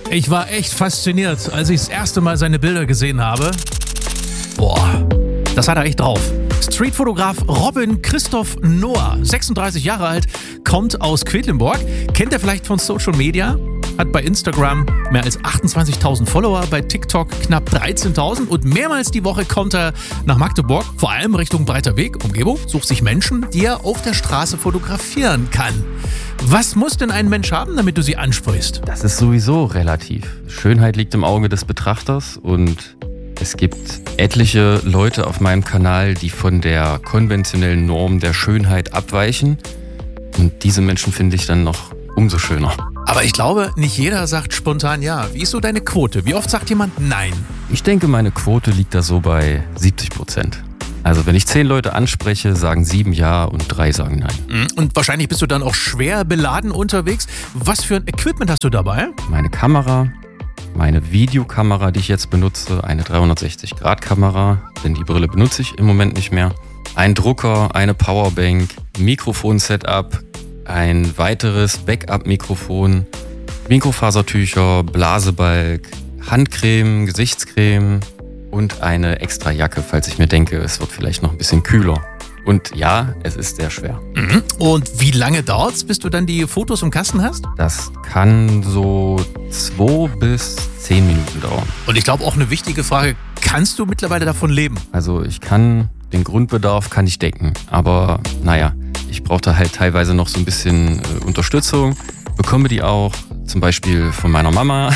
Ich war echt fasziniert, als ich das erste Mal seine Bilder gesehen habe. Boah, das hat er echt drauf. Streetfotograf Robin Christoph Noah, 36 Jahre alt, kommt aus Quedlinburg. Kennt er vielleicht von Social Media? Hat bei Instagram mehr als 28.000 Follower, bei TikTok knapp 13.000 und mehrmals die Woche kommt er nach Magdeburg, vor allem Richtung Breiter Weg, Umgebung, sucht sich Menschen, die er auf der Straße fotografieren kann. Was muss denn ein Mensch haben, damit du sie ansprichst? Das ist sowieso relativ. Schönheit liegt im Auge des Betrachters und es gibt etliche Leute auf meinem Kanal, die von der konventionellen Norm der Schönheit abweichen. Und diese Menschen finde ich dann noch umso schöner. Aber ich glaube, nicht jeder sagt spontan ja. Wie ist so deine Quote? Wie oft sagt jemand nein? Ich denke, meine Quote liegt da so bei 70%. Also wenn ich 10 Leute anspreche, sagen 7 ja und 3 sagen nein. Und wahrscheinlich bist du dann auch schwer beladen unterwegs. Was für ein Equipment hast du dabei? Meine Kamera, meine Videokamera, die ich jetzt benutze, eine 360-Grad-Kamera, denn die Brille benutze ich im Moment nicht mehr. Ein Drucker, eine Powerbank, Mikrofon-Setup, ein weiteres Backup-Mikrofon, Mikrofasertücher, Blasebalg, Handcreme, Gesichtscreme und eine extra Jacke, falls ich mir denke, es wird vielleicht noch ein bisschen kühler. Und ja, es ist sehr schwer. Und wie lange dauert's, bis du dann die Fotos im Kasten hast? Das kann so 2 bis 10 Minuten dauern. Und ich glaube auch eine wichtige Frage, kannst du mittlerweile davon leben? Also ich kann den Grundbedarf kann ich decken, aber naja, ich brauche da halt teilweise noch so ein bisschen Unterstützung, bekomme die auch zum Beispiel von meiner Mama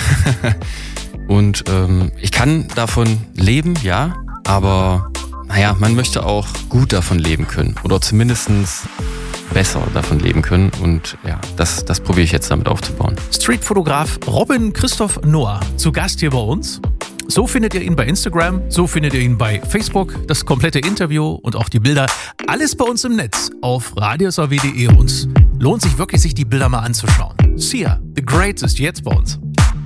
und ich kann davon leben, ja, aber naja, man möchte auch gut davon leben können oder zumindest besser davon leben können und ja, das probiere ich jetzt damit aufzubauen. Streetfotograf Robin Christoph Noah, zu Gast hier bei uns. So findet ihr ihn bei Instagram, so findet ihr ihn bei Facebook, das komplette Interview und auch die Bilder. Alles bei uns im Netz auf radiosrw.de und lohnt sich wirklich, sich die Bilder mal anzuschauen. Sia, The Great ist jetzt bei uns.